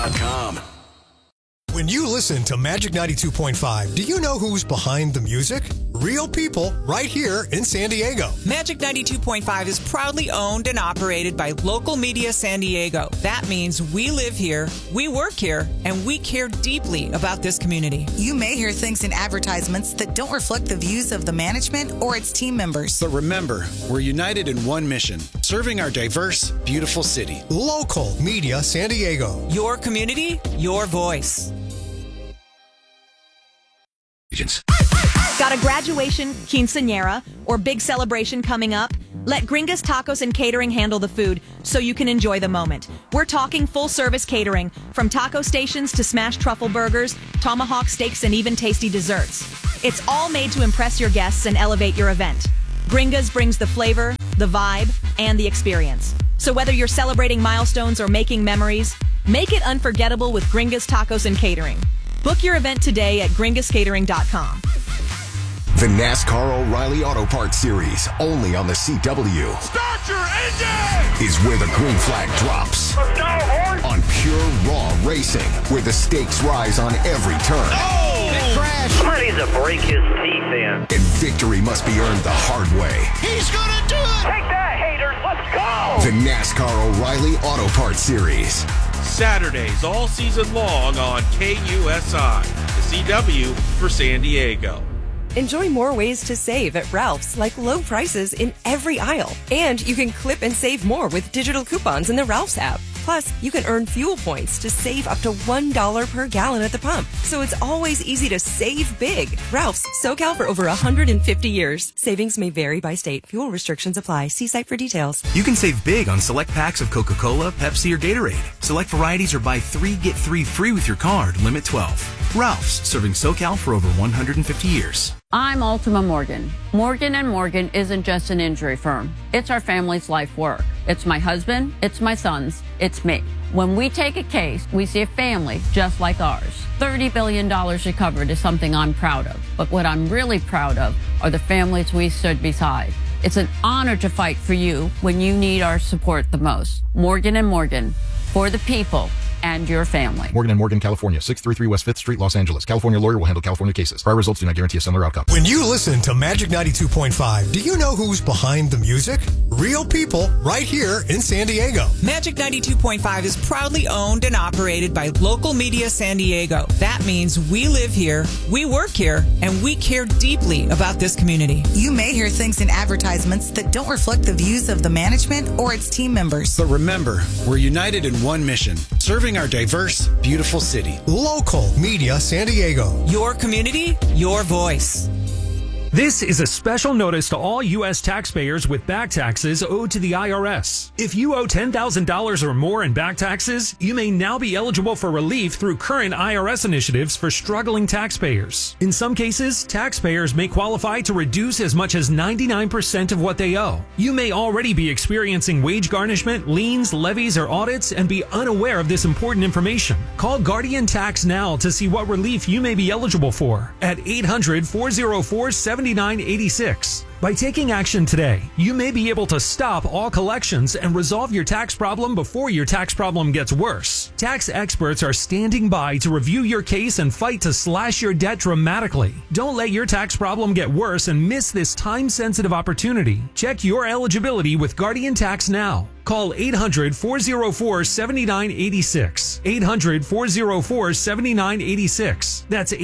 MagicNinja.com. When you listen to Magic 92.5, do you know who's behind the music? Real people right here in San Diego. Magic 92.5 is proudly owned and operated by Local Media San Diego. That means we live here, we work here, and we care deeply about this community. You may hear things in advertisements that don't reflect the views of the management or its team members. But remember, we're united in one mission, serving our diverse, beautiful city. Local Media San Diego. Your community, your voice. Got a graduation, quinceañera, or big celebration coming up? Let Gringas Tacos and Catering handle the food so you can enjoy the moment. We're talking full-service catering, from taco stations to smashed truffle burgers, tomahawk steaks, and even tasty desserts. It's all made to impress your guests and elevate your event. Gringas brings the flavor, the vibe, and the experience. So whether you're celebrating milestones or making memories, make it unforgettable with Gringas Tacos and Catering. Book your event today at gringascatering.com. The NASCAR O'Reilly Auto Parts Series, only on the CW. Start your engine! Is where the green flag drops. Let's go, boys! On pure, raw racing, where the stakes rise on every turn. Oh! Big crash! Somebody needs to break his teeth in. And victory must be earned the hard way. He's gonna do it! Take that, haters! Let's go! The NASCAR O'Reilly Auto Parts Series. Saturdays all season long on KUSI, the CW for San Diego. Enjoy more ways to save at Ralph's, like low prices in every aisle. And you can clip and save more with digital coupons in the Ralph's app. Plus, you can earn fuel points to save up to $1 per gallon at the pump. So it's always easy to save big. Ralph's, SoCal for over 150 years. Savings may vary by state. Fuel restrictions apply. See site for details. You can save big on select packs of Coca-Cola, Pepsi, or Gatorade. Select varieties or buy 3, get 3 free with your card. Limit 12. Ralph's, serving SoCal for over 150 years. I'm Ultima Morgan. Morgan & Morgan isn't just an injury firm. It's our family's life work. It's my husband, it's my sons, it's me. When we take a case, we see a family just like ours. $30 billion recovered is something I'm proud of. But what I'm really proud of are the families we stood beside. It's an honor to fight for you when you need our support the most. Morgan & Morgan, for the people and your family. Morgan & Morgan, California, 633 West 5th Street, Los Angeles. California lawyer will handle California cases. Prior results do not guarantee a similar outcome. When you listen to Magic 92.5, do you know who's behind the music? Real people right here in San Diego. Magic 92.5 is proudly owned and operated by Local Media San Diego. That means we live here, we work here, and we care deeply about this community. You may hear things in advertisements that don't reflect the views of the management or its team members. But remember, we're united in one mission, serving our diverse, beautiful city. Local Media San Diego. Your community, your voice. This is a special notice to all U.S. taxpayers with back taxes owed to the IRS. If you owe $10,000 or more in back taxes, you may now be eligible for relief through current IRS initiatives for struggling taxpayers. In some cases, taxpayers may qualify to reduce as much as 99% of what they owe. You may already be experiencing wage garnishment, liens, levies, or audits and be unaware of this important information. Call Guardian Tax now to see what relief you may be eligible for at 800-404-7986. By taking action today, you may be able to stop all collections and resolve your tax problem before your tax problem gets worse. Tax experts are standing by to review your case and fight to slash your debt dramatically. Don't let your tax problem get worse and miss this time-sensitive opportunity. Check your eligibility with Guardian Tax now. Call 800-404-7986. 800-404-7986. That's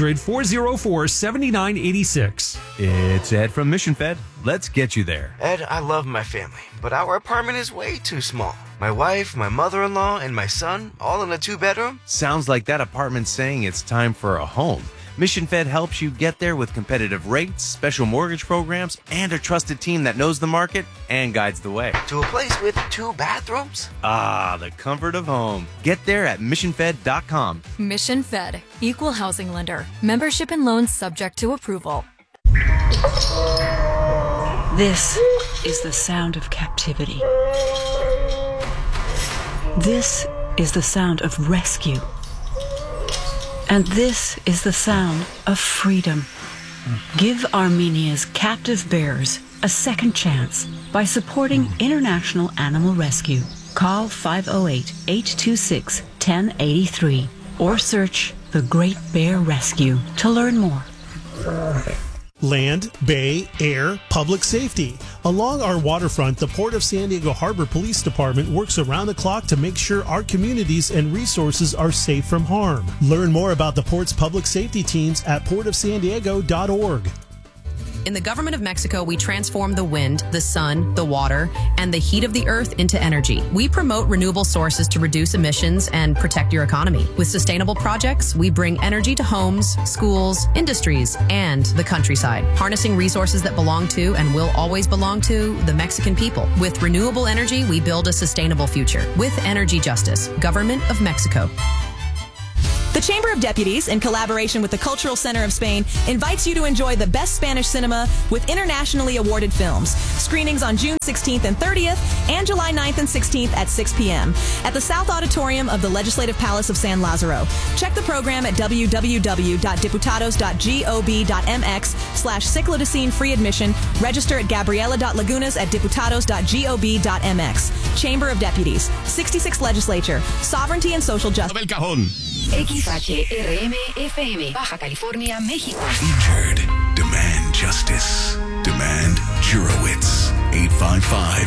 800-404-7986. It's Ed from Mission Fed. Let's get you there. Ed, I love my family, but our apartment is way too small. My wife, my mother-in-law, and my son, all in a 2-bedroom? Sounds like that apartment's saying it's time for a home. Mission Fed helps you get there with competitive rates, special mortgage programs, and a trusted team that knows the market and guides the way. To a place with 2 bathrooms? Ah, the comfort of home. Get there at missionfed.com. Mission Fed, equal housing lender. Membership and loans subject to approval. This is the sound of captivity. This is the sound of rescue. And this is the sound of freedom. Give Armenia's captive bears a second chance by supporting International Animal Rescue. Call 508-826-2727 1083 or search The Great Bear Rescue to learn more. Land, bay, air, public safety. Along our waterfront, the Port of San Diego Harbor Police Department works around the clock to make sure our communities and resources are safe from harm. Learn more about the Port's public safety teams at portofsandiego.org. In the government of Mexico, we transform the wind, the sun, the water, and the heat of the earth into energy. We promote renewable sources to reduce emissions and protect your economy. With sustainable projects, we bring energy to homes, schools, industries, and the countryside, harnessing resources that belong to and will always belong to the Mexican people. With renewable energy, we build a sustainable future. With Energy Justice, Government of Mexico. The Chamber of Deputies, in collaboration with the Cultural Center of Spain, invites you to enjoy the best Spanish cinema with internationally awarded films. Screenings on June 16th and 30th and July 9th and 16th at 6 p.m. at the South Auditorium of the Legislative Palace of San Lázaro. Check the program at www.diputados.gov.mx/cyclodecine free admission. Register at gabriela.lagunas@diputados.gov.mx. Chamber of Deputies, 66th Legislature, Sovereignty and Social Justice. XHRM FM, Baja California, México. Featured. Demand justice. Demand Jurowitz. 855